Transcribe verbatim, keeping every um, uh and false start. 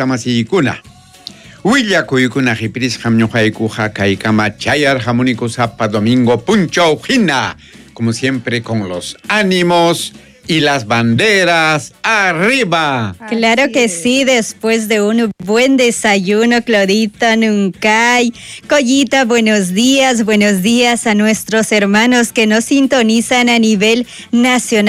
llaqtamasiyykuna. Willakuykuna qipris hamñuqaykuqa kaykama chayar hamunikusapa domingo punchaw hina. Como siempre con los ánimos y las banderas arriba. Claro que sí, después de un buen desayuno, Claudita Nuncay. Collita, buenos días, buenos días a nuestros hermanos que nos sintonizan a nivel nacional.